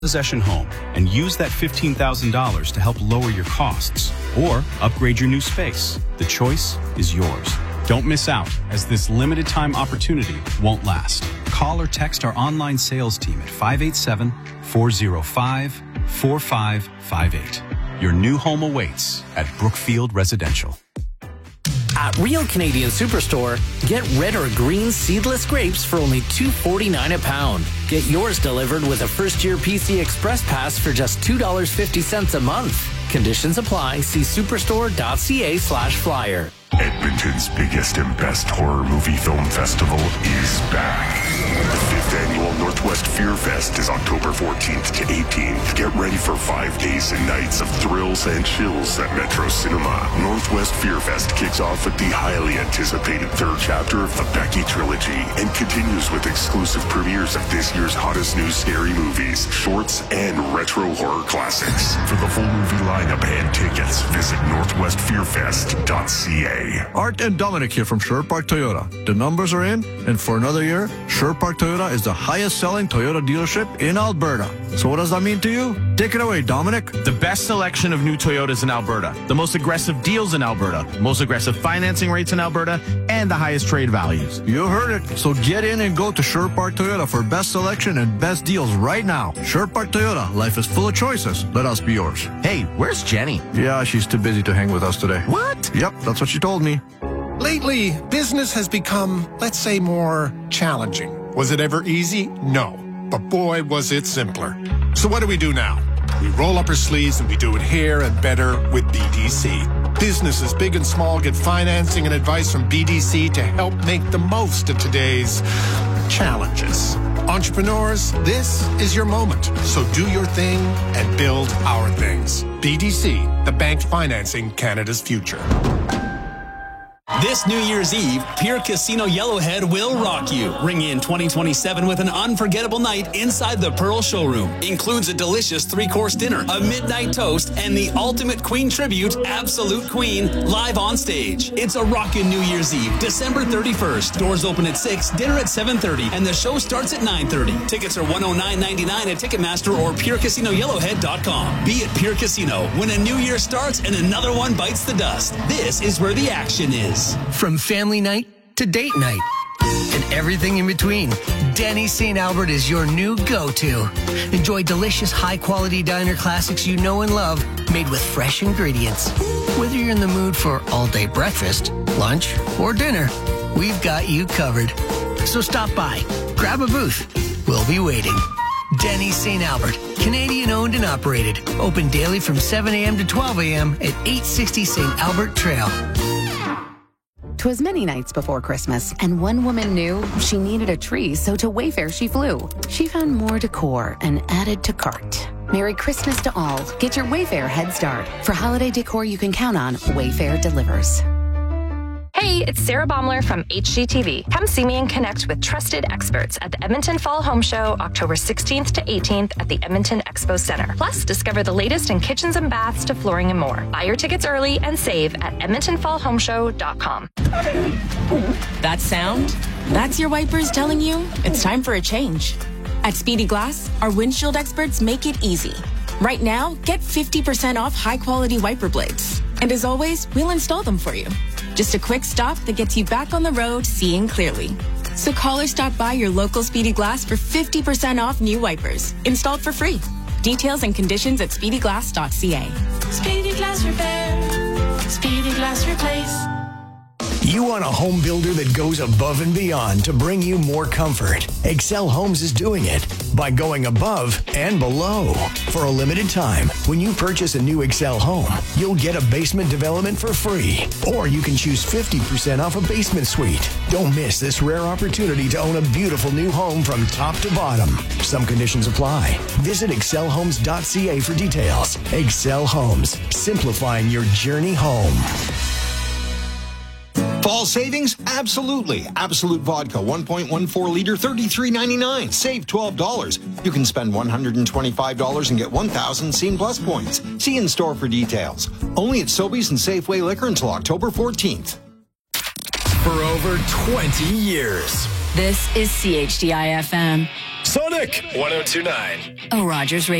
possession home and use that $15,000 to help lower your costs or upgrade your new space. The choice is yours. Don't miss out, as this limited time opportunity won't last. Call or text our online sales team at 587-405-4558. Your new home awaits at Brookfield Residential. At Real Canadian Superstore, get red or green seedless grapes for only $2.49 a pound. Get yours delivered with a first-year PC Express Pass for just $2.50 a month. Conditions apply. See superstore.ca/flyer. Edmonton's biggest and best horror movie film festival is back. The 5th annual Northwest Fear Fest is October 14th to 18th. Get ready for 5 days and nights of thrills and chills at Metro Cinema. Northwest Fear Fest kicks off with the highly anticipated third chapter of the Becky trilogy and continues with exclusive premieres of this year's hottest new scary movies, shorts, and retro horror classics. For the full movie lineup and tickets, visit northwestfearfest.ca. Art and Dominic here from Sherwood Park Toyota. The numbers are in, and for another year, Sherwood Park Toyota is the highest-selling Toyota dealership in Alberta. So what does that mean to you? Take it away, Dominic. The best selection of new Toyotas in Alberta, the most aggressive deals in Alberta, most aggressive financing rates in Alberta, and the highest trade values. You heard it. So get in and go to Sherwood Park Toyota for best selection and best deals right now. Sherwood Park Toyota. Life is full of choices. Let us be yours. Hey, where's Jenny? Yeah, she's too busy to hang with us today. What? Yep, that's what she told me. Lately, business has become, let's say, more challenging. Was it ever easy? No. But boy, was it simpler. So what do we do now? We roll up our sleeves and we do it here and better with BDC. Businesses big and small get financing and advice from BDC to help make the most of today's challenges. Entrepreneurs, this is your moment. So do your thing and build our things. BDC, the bank financing Canada's future. This New Year's Eve, Pier Casino Yellowhead will rock you. Ring in 2027 with an unforgettable night inside the Pearl Showroom. Includes a delicious 3-course dinner, a midnight toast, and the ultimate Queen tribute, Absolute Queen, live on stage. It's a rockin' New Year's Eve, December 31st. Doors open at 6, dinner at 7:30, and the show starts at 9:30. Tickets are $109.99 at Ticketmaster or PureCasinoYellowhead.com. Be at Pier Casino when a new year starts and another one bites the dust. This is where the action is. From family night to date night and everything in between, Denny's St. Albert is your new go-to. Enjoy delicious, high-quality diner classics you know and love, made with fresh ingredients. Whether you're in the mood for all-day breakfast, lunch, or dinner, we've got you covered. So stop by, grab a booth. We'll be waiting. Denny's St. Albert, Canadian-owned and operated. Open daily from 7 a.m. to 12 a.m. at 860 St. Albert Trail. 'Twas many nights before Christmas, and one woman knew she needed a tree, so to Wayfair she flew. She found more decor and added to cart. Merry Christmas to all. Get your Wayfair head start. For holiday decor you can count on, Wayfair delivers. Hey, it's Sarah Baumler from HGTV. Come see me and connect with trusted experts at the Edmonton Fall Home Show, October 16th to 18th at the Edmonton Expo Center. Plus, discover the latest in kitchens and baths to flooring and more. Buy your tickets early and save at EdmontonFallHomeShow.com. That sound? That's your wipers telling you it's time for a change. At Speedy Glass, our windshield experts make it easy. Right now, get 50% off high-quality wiper blades. And as always, we'll install them for you. Just a quick stop that gets you back on the road seeing clearly. So call or stop by your local Speedy Glass for 50% off new wipers, installed for free. Details and conditions at speedyglass.ca. Speedy Glass Repair. Speedy Glass Replace. You want a home builder that goes above and beyond to bring you more comfort. Excel Homes is doing it by going above and below. For a limited time, when you purchase a new Excel home, you'll get a basement development for free. Or you can choose 50% off a basement suite. Don't miss this rare opportunity to own a beautiful new home from top to bottom. Some conditions apply. Visit excelhomes.ca for details. Excel Homes, simplifying your journey home. Fall savings? Absolutely. Absolute Vodka, 1.14 liter, $33.99. Save $12. You can spend $125 and get 1,000 Scene Plus points. See in store for details. Only at Sobeys and Safeway Liquor until October 14th. For over 20 years. This is CHDI-FM. Sonic 102.9. Oh, Rogers